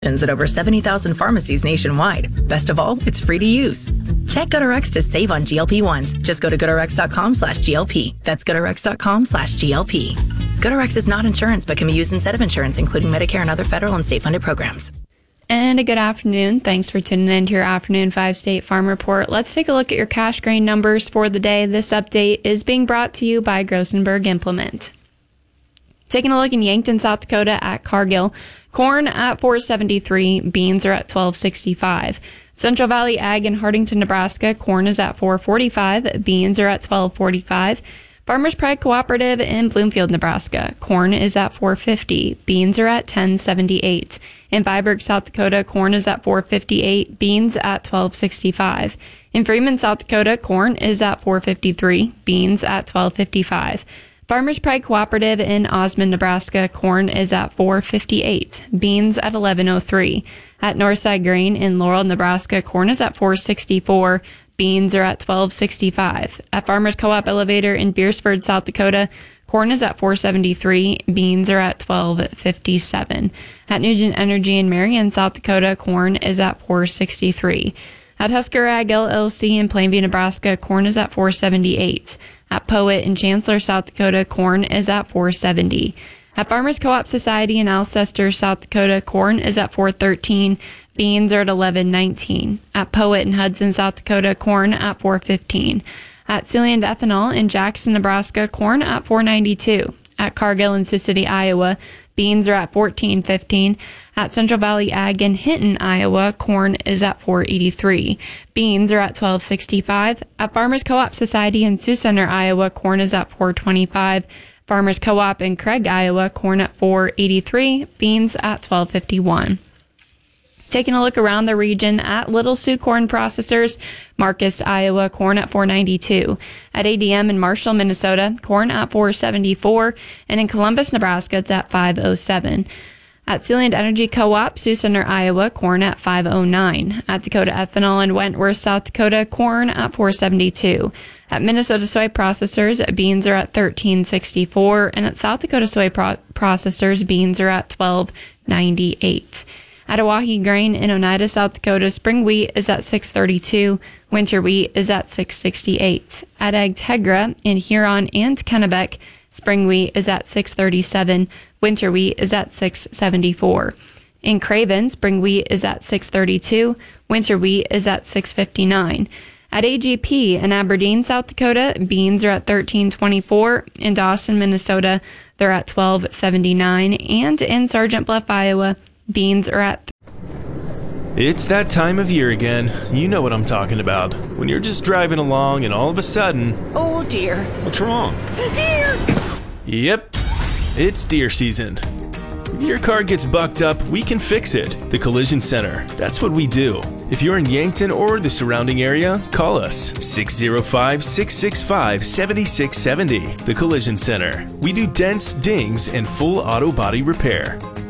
at over 70,000 pharmacies nationwide. Best of all, it's free to use. Check GoodRx to save on GLP-1s. Just go to goodrx.com/GLP. That's goodrx.com/GLP. GoodRx is not insurance, but can be used instead of insurance, including Medicare and other federal and state-funded programs. And a good afternoon. Thanks for tuning in to your Afternoon 5 State Farm Report. Let's take a look at your cash grain numbers for the day. This update is being brought to you by Grossenberg Implement. Taking a look in Yankton, South Dakota at Cargill. Corn at $4.73. Beans are at $12.65. Central Valley Ag in Hardington, Nebraska. Corn is at $4.45. Beans are at $12.45. Farmers Pride Cooperative in Bloomfield, Nebraska. Corn is at $4.50. Beans are at $10.78. In Viborg, South Dakota, corn is at $4.58. Beans at $12.65. In Freeman, South Dakota, corn is at $4.53. Beans at $12.55. Farmers Pride Cooperative in Osmond, Nebraska, corn is at $4.58. Beans at $11.03. At Northside Grain in Laurel, Nebraska, corn is at $4.64. Beans are at $12.65. At Farmers Co-op Elevator in Beersford, South Dakota, corn is at $4.73. Beans are at $12.57. At Nugent Energy in Marion, South Dakota, corn is at $4.63. At Husker Ag LLC in Plainview, Nebraska, corn is at $4.78. At Poet in Chancellor, South Dakota, corn is at $4.70. At Farmers Co-op Society in Alcester, South Dakota, corn is at $4.13. Beans are at $11.19. At Poet in Hudson, South Dakota, corn at $4.15. At Siouxland Ethanol in Jackson, Nebraska, corn at $4.92. At Cargill in Sioux City, Iowa, beans are at $14.15. At Central Valley Ag in Hinton, Iowa, corn is at $4.83. Beans are at $12.65. At Farmers Co-op Society in Sioux Center, Iowa, corn is at $4.25. Farmers Co-op in Craig, Iowa, corn at $4.83. Beans at $12.51. Taking a look around the region at Little Sioux Corn Processors, Marcus, Iowa, corn at $4.92. At ADM in Marshall, Minnesota, corn at $4.74. And in Columbus, Nebraska, it's at $5.07. At Siouxland Energy Co-op, Sioux Center, Iowa, corn at $5.09. At Dakota Ethanol in Wentworth, South Dakota, corn at $4.72. At Minnesota Soy Processors, beans are at $13.64. And at South Dakota Soy Processors, beans are at $12.98. At Oahe Grain in Oneida, South Dakota, spring wheat is at $6.32. Winter wheat is at $6.68. At Agtegra in Huron and Kennebec, spring wheat is at $6.37. Winter wheat is at $6.74. In Craven, spring wheat is at $6.32. Winter wheat is at $6.59. At AGP in Aberdeen, South Dakota, beans are at $13.24. In Dawson, Minnesota, they're at $12.79. And in Sergeant Bluff, Iowa, beans are at... It's that time of year again. You know what I'm talking about. When you're just driving along and all of a sudden... Oh dear. What's wrong? Deer! Yep, it's deer season. If your car gets bucked up, we can fix it. The Collision Center. That's what we do. If you're in Yankton or the surrounding area, call us 605-665-7670. The Collision Center. We do dents, dings, and full auto body repair.